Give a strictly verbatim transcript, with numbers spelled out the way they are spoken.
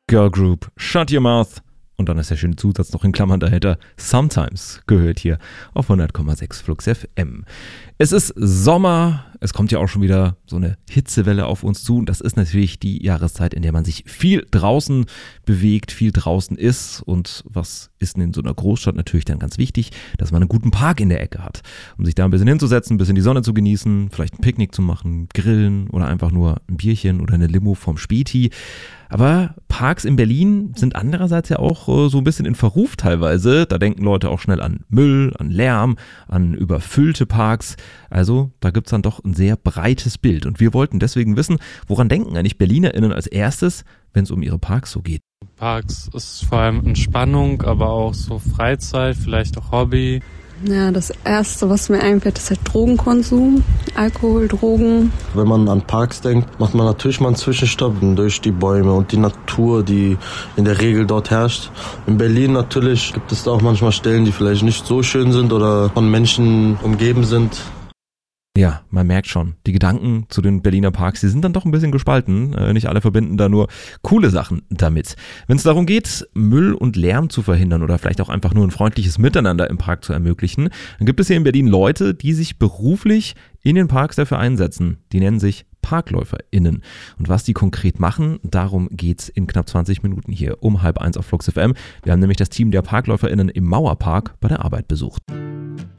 Girl Group, Shut Your Mouth. Und dann ist der schöne Zusatz noch in Klammern dahinter. Sometimes gehört hier auf hundert Komma sechs Flux F M. Es ist Sommer, es kommt ja auch schon wieder so eine Hitzewelle auf uns zu. Und das ist natürlich die Jahreszeit, in der man sich viel draußen bewegt, viel draußen ist. Und was ist denn in so einer Großstadt natürlich dann ganz wichtig, dass man einen guten Park in der Ecke hat, um sich da ein bisschen hinzusetzen, ein bisschen die Sonne zu genießen, vielleicht ein Picknick zu machen, grillen oder einfach nur ein Bierchen oder eine Limo vom Späti. Aber Parks in Berlin sind andererseits ja auch äh, so ein bisschen in Verruf teilweise. Da denken Leute auch schnell an Müll, an Lärm, an überfüllte Parks. Also da gibt's dann doch ein sehr breites Bild. Und wir wollten deswegen wissen, woran denken eigentlich BerlinerInnen als erstes, wenn es um ihre Parks so geht? Parks ist vor allem Entspannung, aber auch so Freizeit, vielleicht auch Hobby. Ja, das Erste, was mir einfällt, ist halt Drogenkonsum, Alkohol, Drogen. Wenn man an Parks denkt, macht man natürlich mal einen Zwischenstopp durch die Bäume und die Natur, die in der Regel dort herrscht. In Berlin natürlich gibt es da auch manchmal Stellen, die vielleicht nicht so schön sind oder von Menschen umgeben sind. Ja, man merkt schon, die Gedanken zu den Berliner Parks, die sind dann doch ein bisschen gespalten. Äh, nicht alle verbinden da nur coole Sachen damit. Wenn es darum geht, Müll und Lärm zu verhindern oder vielleicht auch einfach nur ein freundliches Miteinander im Park zu ermöglichen, dann gibt es hier in Berlin Leute, die sich beruflich in den Parks dafür einsetzen. Die nennen sich ParkläuferInnen. Und was die konkret machen, darum geht's in knapp zwanzig Minuten hier um halb eins auf Flux F M. Wir haben nämlich das Team der ParkläuferInnen im Mauerpark bei der Arbeit besucht.